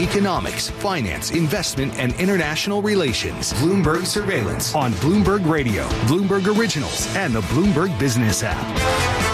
economics, finance, investment, and international relations. Bloomberg Surveillance on Bloomberg Radio, Bloomberg Originals, and the Bloomberg Business app.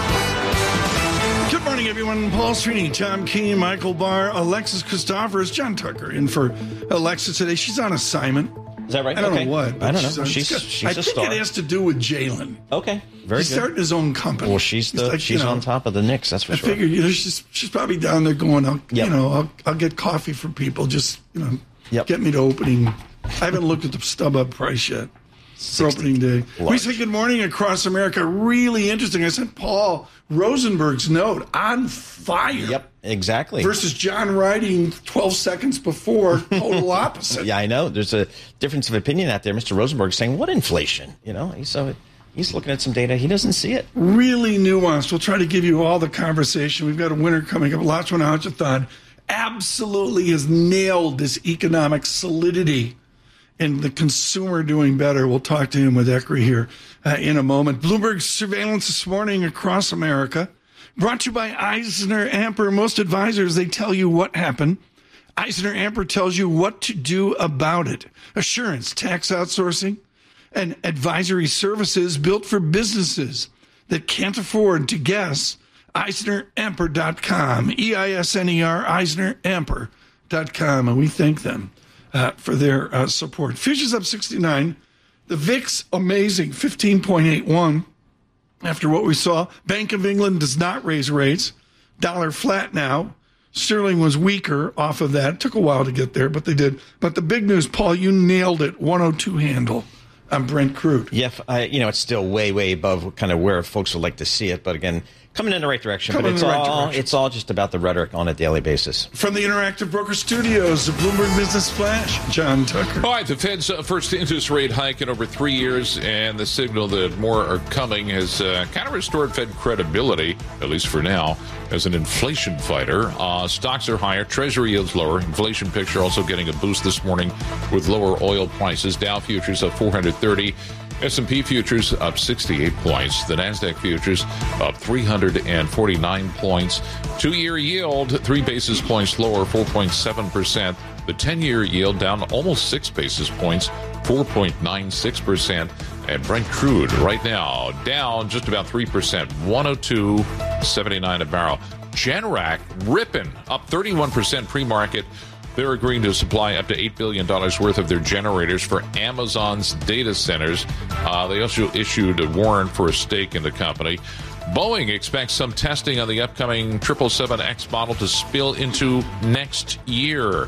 Good morning, everyone. Paul Sweeney, Tom Keene, Michael Barr, Alexis Christophorous, John Tucker in for Alexis today. She's on assignment. Is that right? I don't know what. I don't know. She's She's I a think star. it has to do with Jalen. Okay, very He's good. starting his own company. Well, she's on top of the Knicks. That's for I sure. figured, she's probably down there going, I'll get coffee for people. Just get me to opening. I haven't looked at the StubHub price yet for opening day. We say good morning across America. Really interesting. I sent Paul Rosenberg's note on fire. Yep, exactly. Versus John writing 12 seconds before, total opposite. Yeah, I know. There's a difference of opinion out there. Mr. Rosenberg saying, what inflation? He's looking at some data. He doesn't see it. Really nuanced. We'll try to give you all the conversation. We've got a winner coming up. Lachlan Houchathon absolutely has nailed this economic solidity and the consumer doing better. We'll talk to him with ECRI here in a moment. Bloomberg Surveillance this morning across America. Brought to you by EisnerAmper. Most advisors, they tell you what happened. EisnerAmper tells you what to do about it. Assurance, tax outsourcing, and advisory services built for businesses that can't afford to guess. EisnerAmper.com. EISNER, EisnerAmper.com. And we thank them for their support. Futures up 69. The VIX, amazing, 15.81. After what we saw, Bank of England does not raise rates. Dollar flat now. Sterling was weaker off of that. It took a while to get there, but they did. But the big news, Paul, you nailed it. 102 handle on Brent crude. Yeah, it's still way, way above kind of where folks would like to see it. But again, coming in the right direction. It's all just about the rhetoric on a daily basis. From the Interactive Broker Studios, the Bloomberg Business Flash, John Tucker. All right, the Fed's first interest rate hike in over 3 years, and the signal that more are coming has kind of restored Fed credibility, at least for now, as an inflation fighter. Stocks are higher, Treasury yields lower. Inflation picture also getting a boost this morning with lower oil prices. Dow futures up 430. S&P futures up 68 points. The NASDAQ futures up 349 points. 2-year yield, 3 basis points lower, 4.7%. The 10-year yield down almost 6 basis points, 4.96%. And Brent crude right now down just about 3%, 102.79 a barrel. Generac ripping up 31% pre-market. They're agreeing to supply up to $8 billion worth of their generators for Amazon's data centers. They also issued a warrant for a stake in the company. Boeing expects some testing on the upcoming 777X model to spill into next year.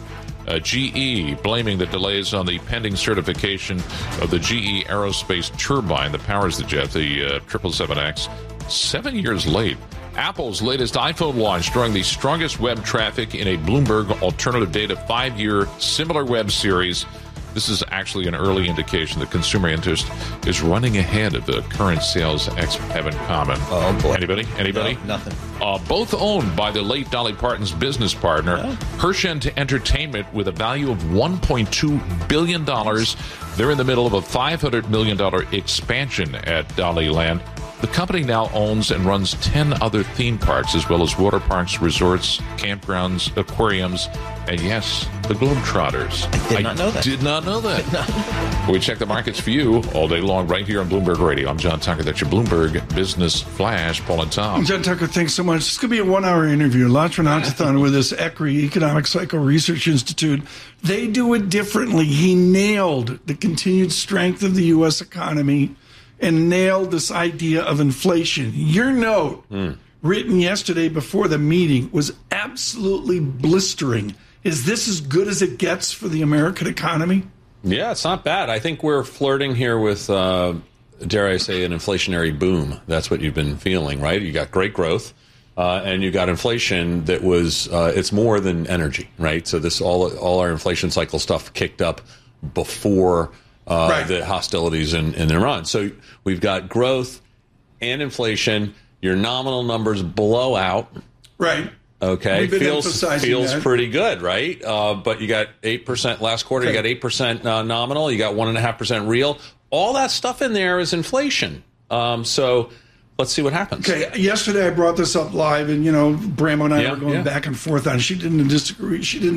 GE blaming the delays on the pending certification of the GE Aerospace turbine that powers the jet, the 777X. 7 years late. Apple's latest iPhone launch drawing the strongest web traffic in a Bloomberg Alternative Data 5-year similar web series. This is actually an early indication that consumer interest is running ahead of the current sales have in common. Oh, boy. Anybody? No, nothing. Both owned by the late Dolly Parton's business partner, Herschend Entertainment, with a value of $1.2 billion. They're in the middle of a $500 million expansion at Dollyland. The company now owns and runs 10 other theme parks, as well as water parks, resorts, campgrounds, aquariums, and yes, the Globetrotters. I did not know that. We check the markets for you all day long right here on Bloomberg Radio. I'm John Tucker. That's your Bloomberg Business Flash. Paul and Tom. John Tucker, thanks so much. It's going to be a 1-hour interview. Lachlan Houchathon with this ECRI, Economic Cycle Research Institute. They do it differently. He nailed the continued strength of the U.S. economy and nailed this idea of inflation. Your note, written yesterday before the meeting, was absolutely blistering. Is this as good as it gets for the American economy? Yeah, it's not bad. I think we're flirting here with, dare I say, an inflationary boom. That's what you've been feeling, right? You got great growth, and you got inflation that was, it's more than energy, right? So this all our inflation cycle stuff kicked up before the hostilities in Iran. So we've got growth and inflation. Your nominal numbers blow out. Right. Okay. Feels pretty good, right? But you got 8% last quarter. You got 8% nominal. You got 1.5% real. All that stuff in there is inflation. So let's see what happens. Okay. Yesterday I brought this up live, and Bramo and I were going back and forth on it. She didn't disagree. She didn't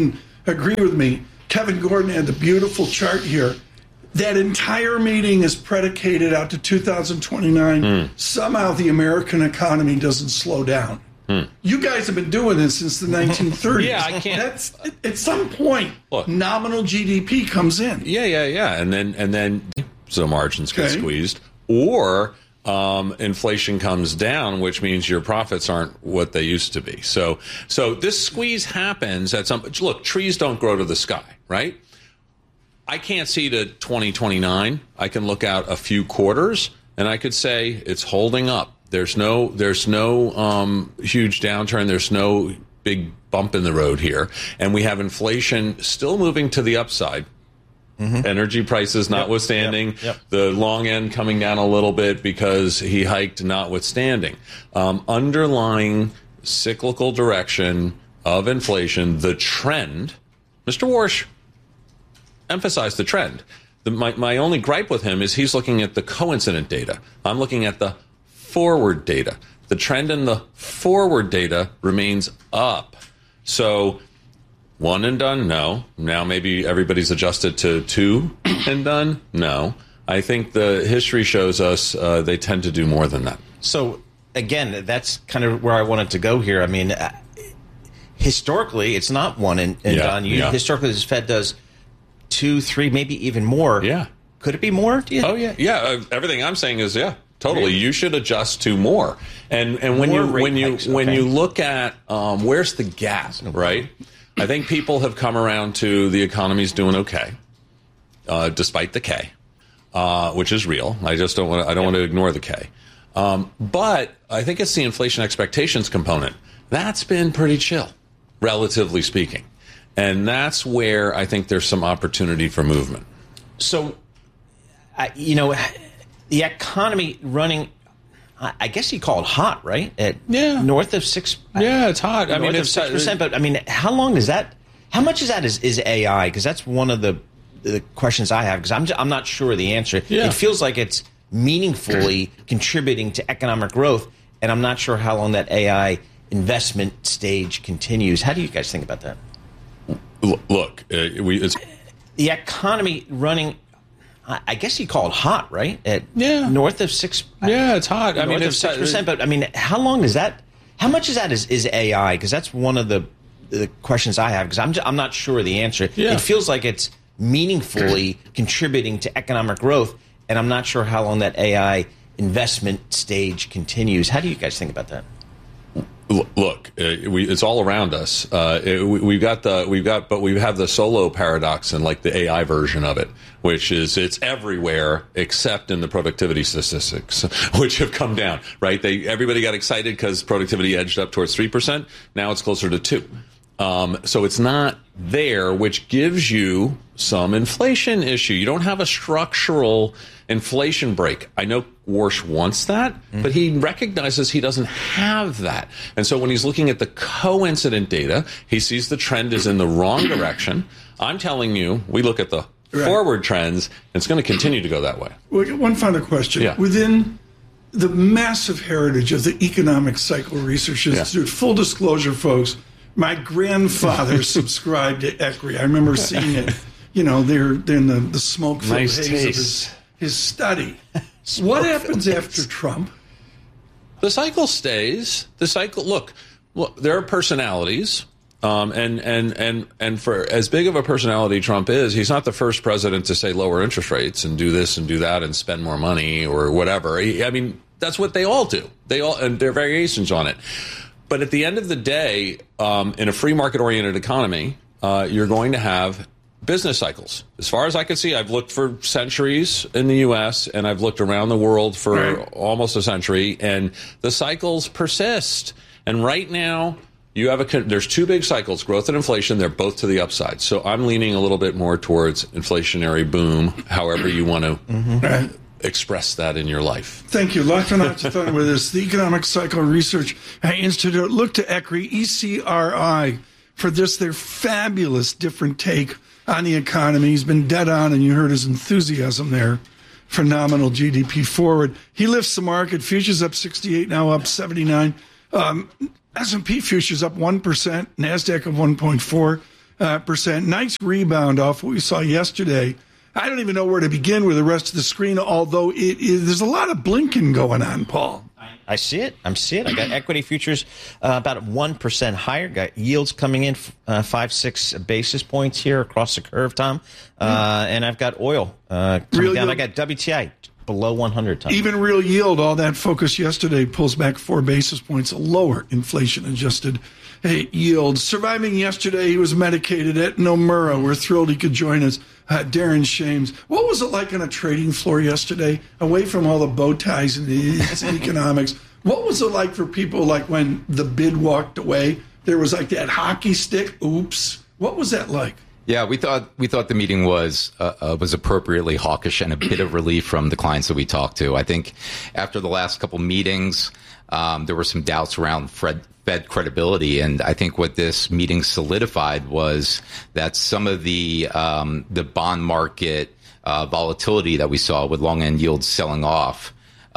agree with me. Kevin Gordon had the beautiful chart here. That entire meeting is predicated out to 2029. Somehow the American economy doesn't slow down. You guys have been doing this since the 1930s. Yeah, I can't. That's, at some point, nominal GDP comes in. Yeah. And then so margins get squeezed. Or inflation comes down, which means your profits aren't what they used to be. So this squeeze happens at some. Look, trees don't grow to the sky, right? I can't see to 2029. I can look out a few quarters, and I could say it's holding up. There's no huge downturn. There's no big bump in the road here, and we have inflation still moving to the upside. Energy prices notwithstanding, the long end coming down a little bit because he hiked notwithstanding. Underlying cyclical direction of inflation, the trend, Mr. Warsh emphasized the trend. My only gripe with him is he's looking at the coincident data. I'm looking at the forward data. The trend in the forward data remains up. So one and done? No. Now maybe everybody's adjusted to two and done? No. I think the history shows us they tend to do more than that. So, again, that's kind of where I wanted to go here. I mean, historically, it's not one and done. Historically, this Fed does 2, 3, maybe even more. Yeah. Could it be more? Oh, yeah. Yeah. Everything I'm saying is, totally. You should adjust to more. And when you look at where's the gap, right? I think people have come around to the economy's doing okay, despite the K, which is real. I don't want to ignore the K. But I think it's the inflation expectations component. That's been pretty chill, relatively speaking. And that's where I think there's some opportunity for movement. So, the economy running, I guess you call it hot, right? North of 6%. Yeah, it's hot. I mean, it's 6%. But I mean, how long is that? How much is that is AI? Because that's one of the questions I have. Because I'm not sure the answer. Yeah. It feels like it's meaningfully contributing to economic growth, and I'm not sure how long that AI investment stage continues. How do you guys think about that? Look, it's the economy running, I guess you call it hot, right? North of 6%. Yeah, it's hot. I mean, it's 6%. But I mean, how long is that? How much is that is AI? Because that's one of the questions I have. Because I'm not sure the answer. Yeah. It feels like it's meaningfully contributing to economic growth, and I'm not sure how long that AI investment stage continues. How do you guys think about that? Look, it's all around us. But we have the solo paradox and like the AI version of it, which is it's everywhere except in the productivity statistics, which have come down. Right? Everybody got excited because productivity edged up towards 3%. Now it's closer to 2%. So it's not there, which gives you some inflation issue. You don't have a structural inflation break. I know Warsh wants that, but he recognizes he doesn't have that. And so when he's looking at the coincident data, he sees the trend is in the wrong direction. I'm telling you, we look at the forward trends, and it's going to continue to go that way. One final question. Yeah. Within the massive heritage of the Economic Cycle Research Institute, full disclosure, folks, my grandfather subscribed to ECRI. I remember seeing it. They're in the smoke-filled haze of his study. What happens after Trump? The cycle stays. The cycle. Look, there are personalities, and for as big of a personality Trump is, he's not the first president to say lower interest rates and do this and do that and spend more money or whatever. I mean, that's what they all do. And there are variations on it. But at the end of the day, in a free market-oriented economy, you're going to have business cycles. As far as I can see, I've looked for centuries in the U.S. and I've looked around the world for almost a century, and the cycles persist. And right now, there's two big cycles, growth and inflation. They're both to the upside. So I'm leaning a little bit more towards inflationary boom, however you want to express that in your life. Thank you. Lachlan Acheson with us. The Economic Cycle Research Institute. Look to ECRI, ECRI, for their fabulous different take on the economy. He's been dead on, and you heard his enthusiasm there. Phenomenal GDP forward. He lifts the market. Futures up 68, now up 79. S&P futures up 1%, NASDAQ up 1.4. Nice rebound off what we saw yesterday. I don't even know where to begin with the rest of the screen, although there's a lot of blinking going on, Paul. I see it. I got equity futures about 1% higher. Got yields coming in 5-6 basis points here across the curve, Tom. And I've got oil coming down. I got WTI below 100, Tom. Even real yield, all that focus yesterday pulls back 4 basis points, lower inflation-adjusted yield. Surviving yesterday, he was medicated at Nomura. We're thrilled he could join us. Darren Shames. What was it like on a trading floor yesterday, away from all the bow ties and the economics? What was it like for people like when the bid walked away? There was like that hockey stick. Oops. What was that like? Yeah, we thought the meeting was appropriately hawkish and a bit of relief from the clients that we talked to. I think after the last couple meetings, there were some doubts around Fed credibility, and I think what this meeting solidified was that some of the bond market volatility that we saw with long end yields selling off.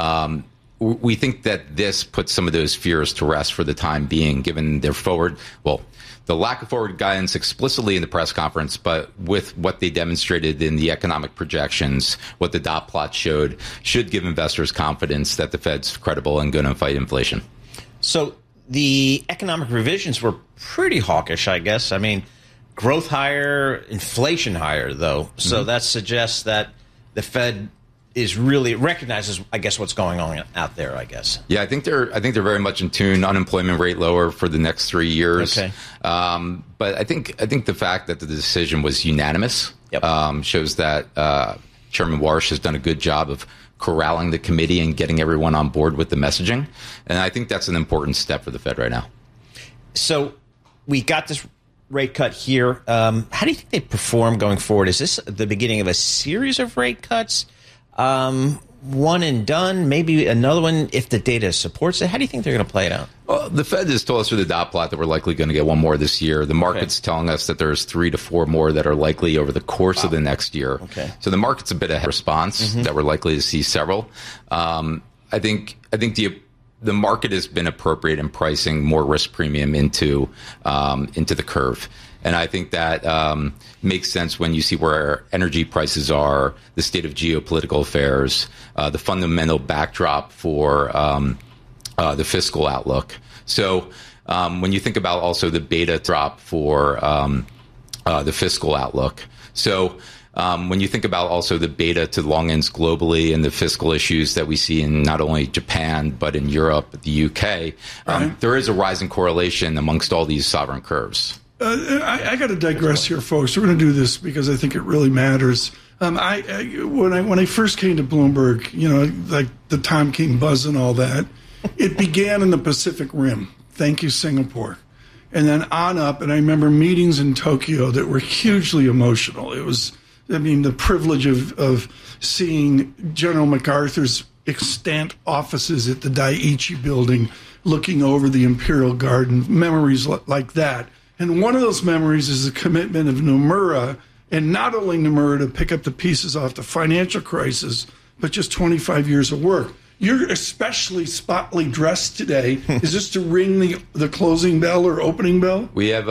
We think that this puts some of those fears to rest for the time being, given their the lack of forward guidance explicitly in the press conference, but with what they demonstrated in the economic projections, what the dot plot showed, should give investors confidence that the Fed's credible and going to fight inflation. So the economic revisions were pretty hawkish, I guess. I mean, growth higher, inflation higher, though. So that suggests that the Fed is really recognizes, I guess, what's going on out there, I guess. Yeah, I think they're very much in tune. Unemployment rate lower for the next 3 years. Okay. But I think the fact that the decision was unanimous shows that Chairman Warsh has done a good job of corralling the committee and getting everyone on board with the messaging. And I think that's an important step for the Fed right now. So we got this rate cut here. How do you think they perform going forward? Is this the beginning of a series of rate cuts? One and done, maybe another one if the data supports it? How do you think they're going to play it out? Well, the Fed has told us through the dot plot that we're likely going to get one more this year. The market's telling us that there's 3 to 4 more that are likely over the course of the next year. Okay. So the market's a bit ahead of response that we're likely to see several. I think the market has been appropriate in pricing more risk premium into the curve. And I think that makes sense when you see where energy prices are, the state of geopolitical affairs, the fundamental backdrop for the fiscal outlook. So when you think about also the beta drop for the fiscal outlook. So when you think about also the beta to long ends globally and the fiscal issues that we see in not only Japan, but in Europe, the UK, there is a rising correlation amongst all these sovereign curves. I got to digress here, folks. We're going to do this because I think it really matters. When I first came to Bloomberg, like the Tom King buzz and all that, it began in the Pacific Rim. Thank you, Singapore. And then on up, and I remember meetings in Tokyo that were hugely emotional. It was, the privilege of seeing General MacArthur's extant offices at the Daiichi building, looking over the Imperial Garden, memories like that. And one of those memories is the commitment of Nomura, and not only Nomura to pick up the pieces off the financial crisis, but just 25 years of work. You're especially spotlessly dressed today. Is this to ring the closing bell or opening bell? We have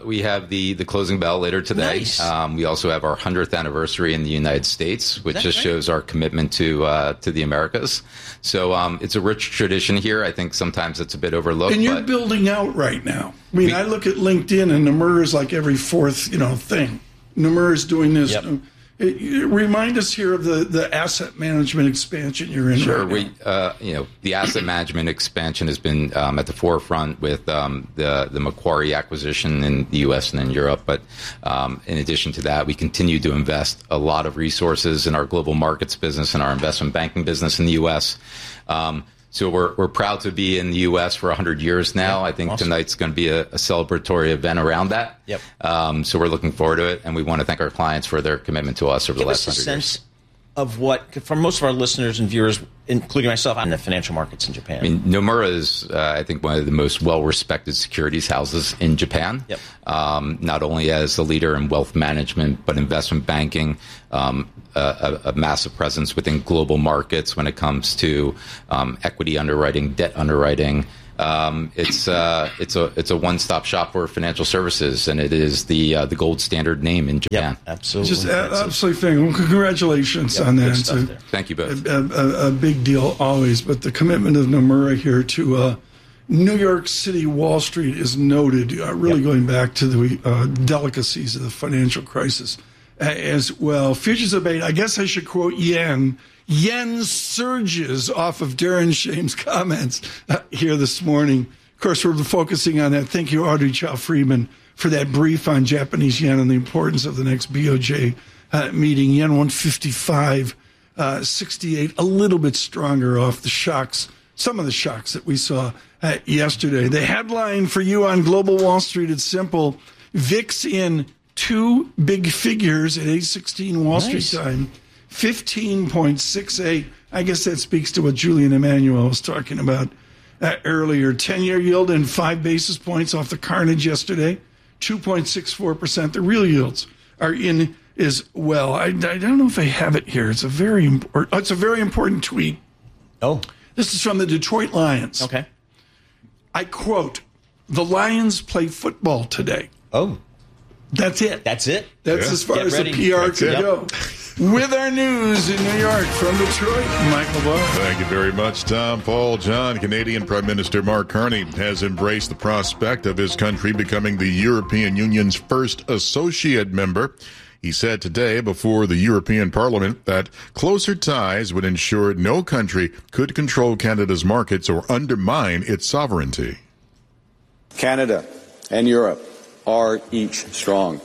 the closing bell later today. Nice. We also have our 100th anniversary in the United States, which just shows our commitment to the Americas. So it's a rich tradition here. I think sometimes it's a bit overlooked. And you're building out right now. I look at LinkedIn, and Nomura is like every fourth thing. Nomura is doing this. Yep. Remind us here of the asset management expansion you're in. Sure, right now. The asset management expansion has been at the forefront with the Macquarie acquisition in the U.S. and in Europe. But in addition to that, we continue to invest a lot of resources in our global markets business and our investment banking business in the U.S. So we're proud to be in the U.S. for 100 years now. I think tonight's going to be a celebratory event around that. Yep. So we're looking forward to it, and we want to thank our clients for their commitment to us over the last 100 years. Give us a sense of what, for most of our listeners and viewers, including myself, in the financial markets in Japan. Nomura is, I think, one of the most well-respected securities houses in Japan. Yep. Not only as a leader in wealth management, but investment banking, a massive presence within global markets when it comes to equity underwriting, debt underwriting, It's a one-stop shop for financial services, and it is the gold standard name in Japan. Yep, absolutely. Just absolutely thing. Well, congratulations on that. So thank you both. A big deal always, but the commitment of Nomura here to New York City Wall Street is noted, really going back to the delicacies of the financial crisis as well. Futures abate. I guess I should quote yen. Yen surges off of Darren Shame's comments here this morning. Of course, we're focusing on that. Thank you, Audrey Chow-Friedman, for that brief on Japanese yen and the importance of the next BOJ meeting. Yen 155.68, a little bit stronger off the shocks, some of the shocks that we saw yesterday. The headline for you on Global Wall Street, it's simple. VIX in two big figures at 8:16 Wall Street time. 15.68. I guess that speaks to what Julian Emmanuel was talking about earlier. 10-year yield in 5 basis points off the carnage yesterday. 2.64%. The real yields are in as well. I don't know if I have it here. It's a very important tweet. Oh. This is from the Detroit Lions. Okay. I quote, "The Lions play football today." Oh. That's it. That's it? That's as far as the PR could go. With our news in New York from Detroit, Michael Barr. Thank you very much, Tom. Paul John. Canadian Prime Minister Mark Carney has embraced the prospect of his country becoming the European Union's first associate member. He said today before the European Parliament that closer ties would ensure no country could control Canada's markets or undermine its sovereignty. Canada and Europe are each strong.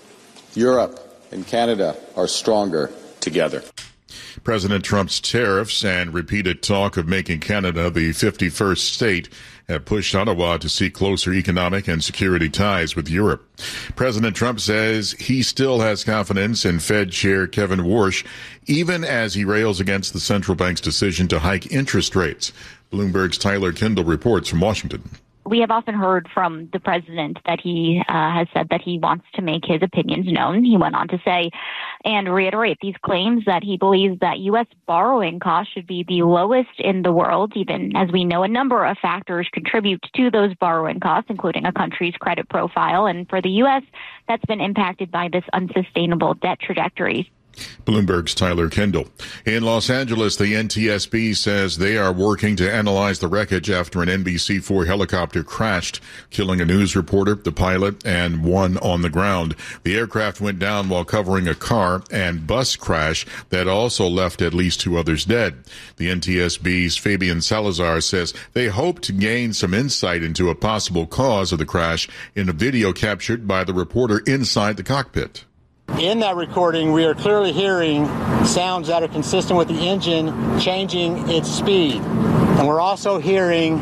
Europe and Canada are stronger together. President Trump's tariffs and repeated talk of making Canada the 51st state have pushed Ottawa to seek closer economic and security ties with Europe. President Trump says he still has confidence in Fed Chair Kevin Warsh, even as he rails against the central bank's decision to hike interest rates. Bloomberg's Tyler Kindle reports from Washington. We have often heard from the president that he has said that he wants to make his opinions known. He went on to say and reiterate these claims that he believes that U.S. borrowing costs should be the lowest in the world, even as we know a number of factors contribute to those borrowing costs, including a country's credit profile. And for the U.S., that's been impacted by this unsustainable debt trajectory. Bloomberg's Tyler Kendall. In Los Angeles, the NTSB says they are working to analyze the wreckage after an NBC4 helicopter crashed, killing a news reporter, the pilot, and one on the ground. The aircraft went down while covering a car and bus crash that also left at least 2 others dead. The NTSB's Fabian Salazar says they hope to gain some insight into a possible cause of the crash in a video captured by the reporter inside the cockpit. In that recording, we are clearly hearing sounds that are consistent with the engine changing its speed. And we're also hearing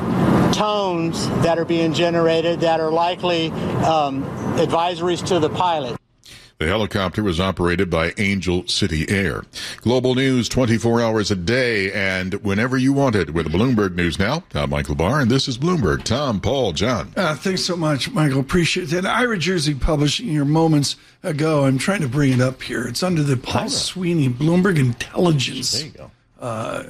tones that are being generated that are likely advisories to the pilot. The helicopter was operated by Angel City Air. Global news 24 hours a day and whenever you want it with Bloomberg News Now. I'm Michael Barr, and this is Bloomberg. Tom, Paul, John. Thanks so much, Michael. Appreciate that. Ira Jersey Publishing here moments ago. I'm trying to bring it up here. It's under the Paul Sweeney Bloomberg Intelligence. There you go.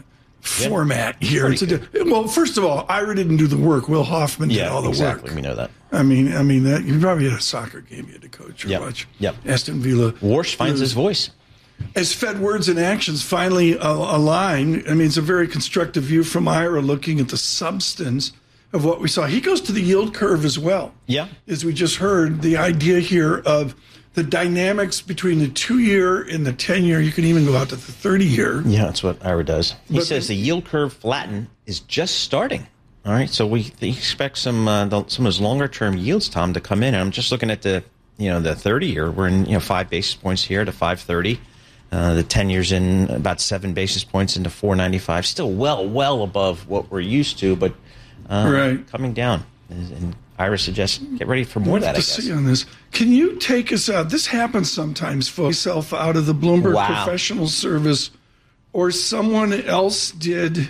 Format here. Well, first of all, Ira didn't do the work. Will Hoffman did all the work. We know that. I mean that you probably had a soccer game you had to coach or watch. Aston Villa. Warsh finds his voice. As Fed words and actions finally align, I mean, it's a very constructive view from Ira looking at the substance of what we saw. He goes to the yield curve as well. Yeah. As we just heard, the idea here of the dynamics between the 2-year and the 10-year, you can even go out to the 30-year. Yeah, that's what Ira does. He says the yield curve flatten is just starting. All right, so we expect some of those longer-term yields, Tom, to come in. And I'm just looking at the 30-year. We're in 5 basis points here to 5.30. The 10 years in about 7 basis points into 4.95. Still well above what we're used to, but coming down. And Ira suggests get ready for more of that, I guess. See on this. Can you take us out? This happens sometimes, folks. Yourself out of the Bloomberg Professional Service, or someone else did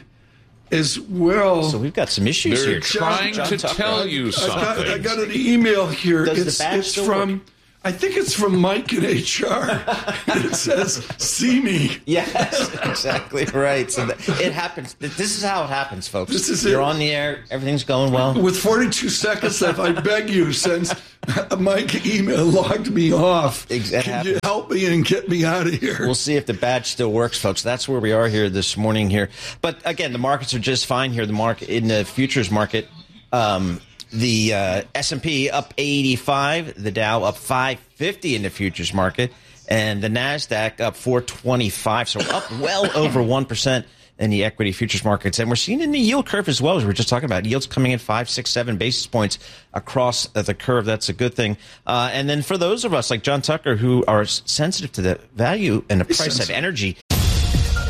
as well. So we've got some issues They're here. trying to tell you something. I got an email here. Does the badge it's from I think it's from Mike in HR. It says, see me. Yes, exactly right. So it happens. This is how it happens, folks. This is You're on the air. Everything's going well. With 42 seconds left, I beg you, since Mike email logged me off, can you help me and get me out of here? We'll see if the badge still works, folks. That's where we are here this morning here. But again, the markets are just fine here. The market in the futures market, the S&P up 85, the Dow up 550 in the futures market, and the NASDAQ up 425, so up well over 1% in the equity futures markets. And we're seeing in the yield curve as well, as we were just talking about. Yields coming in 5, 6, 7 basis points across the curve. That's a good thing. And then for those of us like John Tucker who are sensitive to the value and the price of energy,